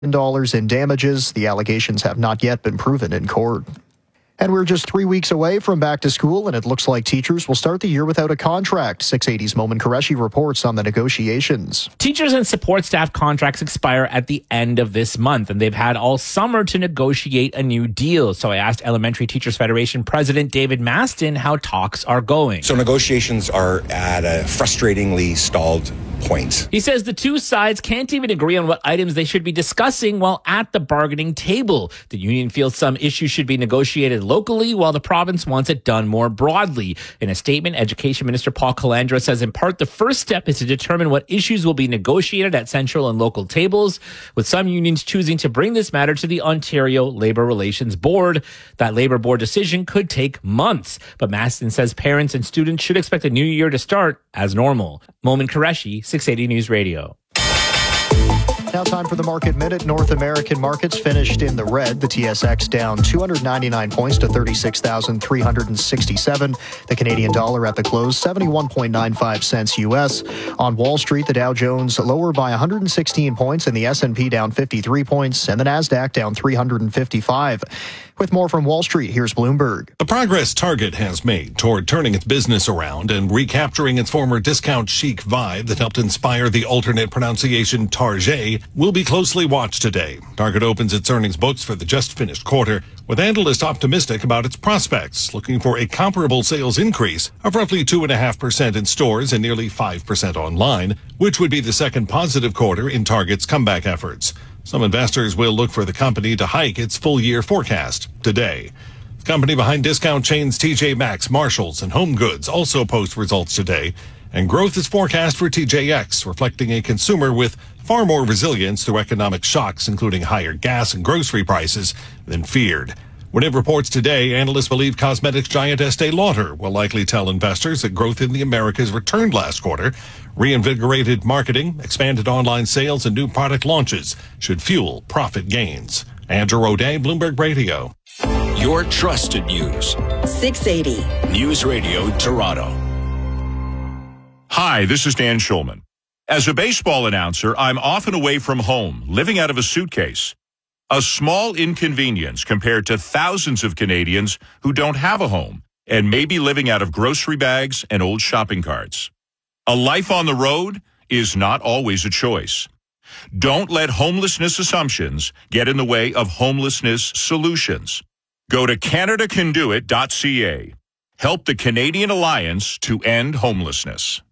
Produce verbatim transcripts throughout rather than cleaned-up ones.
dollars in damages. The allegations have not yet been proven in court. And we're just three weeks away from back to school, and it looks like teachers will start the year without a contract. six eighty's Momin Qureshi reports on the negotiations. Teachers and support staff contracts expire at the end of this month, and they've had all summer to negotiate a new deal. So I asked Elementary Teachers Federation President David Maston how talks are going. So negotiations are at a frustratingly stalled point. He says the two sides can't even agree on what items they should be discussing while at the bargaining table. The union feels some issues should be negotiated locally, while the province wants it done more broadly. In a statement, Education Minister Paul Calandra says in part the first step is to determine what issues will be negotiated at central and local tables, with some unions choosing to bring this matter to the Ontario Labour Relations Board. That Labour Board decision could take months, but Maston says parents and students should expect the new year to start as normal. Momin Qureshi, six eighty News Radio. Now time for the Market Minute. North American markets finished in the red. The T S X down two hundred ninety-nine points to thirty-six thousand three hundred sixty-seven. The Canadian dollar at the close, seventy-one point nine five cents U S. On Wall Street, the Dow Jones lower by one hundred sixteen points and the S and P down fifty-three points and the Nasdaq down three hundred fifty-five. With more from Wall Street, here's Bloomberg. The progress Target has made toward turning its business around and recapturing its former discount chic vibe that helped inspire the alternate pronunciation Target will be closely watched today. Target opens its earnings books for the just finished quarter, with analysts optimistic about its prospects, looking for a comparable sales increase of roughly two point five percent in stores and nearly five percent online, which would be the second positive quarter in Target's comeback efforts. Some investors will look for the company to hike its full-year forecast today. The company behind discount chains T J Maxx, Marshalls, and Home Goods also post results today, and growth is forecast for T J X, reflecting a consumer with far more resilience through economic shocks, including higher gas and grocery prices, than feared. When it reports today, analysts believe cosmetics giant Estee Lauder will likely tell investors that growth in the Americas returned last quarter. Reinvigorated marketing, expanded online sales, and new product launches should fuel profit gains. Andrew O'Day, Bloomberg Radio. Your trusted news. six eighty News Radio Toronto. Hi, this is Dan Schulman. As a baseball announcer, I'm often away from home, living out of a suitcase. A small inconvenience compared to thousands of Canadians who don't have a home and may be living out of grocery bags and old shopping carts. A life on the road is not always a choice. Don't let homelessness assumptions get in the way of homelessness solutions. Go to canada can do it dot c a. Help the Canadian Alliance to end homelessness.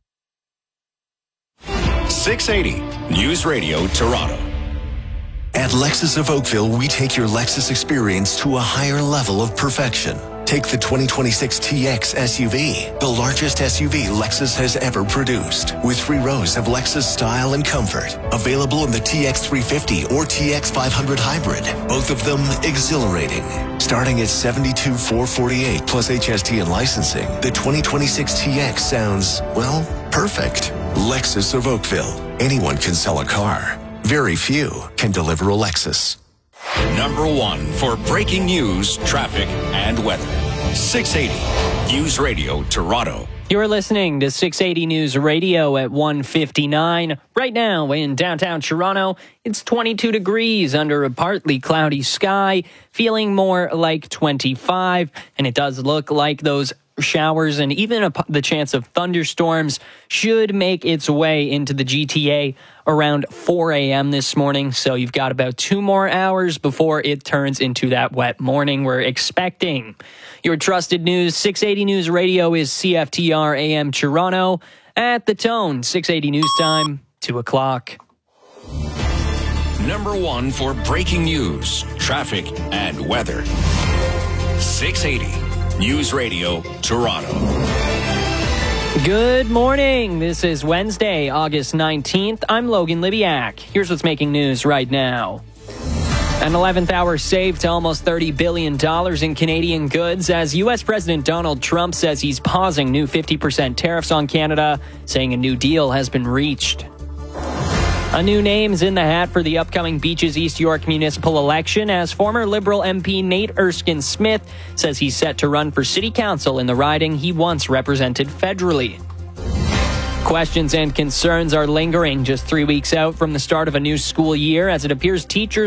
six eighty News Radio Toronto. At Lexus of Oakville, we take your Lexus experience to a higher level of perfection. Take the twenty twenty-six T X S U V, the largest S U V Lexus has ever produced, with three rows of Lexus style and comfort. Available in the T X three fifty or T X five hundred hybrid, both of them exhilarating. Starting at seventy-two thousand four hundred forty-eight dollars plus H S T and licensing, the twenty twenty-six T X sounds, well, perfect. Lexus of Oakville. Anyone can sell a car. Very few can deliver a Lexus. Number one for breaking news, traffic, and weather. six eighty News Radio Toronto. You're listening to six eighty News Radio at one fifty-nine. Right now in downtown Toronto, it's twenty-two degrees under a partly cloudy sky, feeling more like twenty-five, and it does look like those showers and even a, the chance of thunderstorms should make its way into the G T A around four a.m. this morning. So you've got about two more hours before it turns into that wet morning we're expecting. Your trusted news, six eighty News Radio is C F T R A M Toronto. At the tone, six eighty News Time, two o'clock. Number one for breaking news, traffic, and weather. six eighty News Radio Toronto. Good morning. This is Wednesday, August nineteenth. I'm Logan Libiak. Here's what's making news right now. An eleventh hour save to almost thirty billion dollars in Canadian goods as U S President Donald Trump says he's pausing new fifty percent tariffs on Canada, saying a new deal has been reached. A new name's in the hat for the upcoming Beaches East York municipal election as former Liberal M P Nate Erskine-Smith says he's set to run for city council in the riding he once represented federally. Questions and concerns are lingering just three weeks out from the start of a new school year, as it appears teachers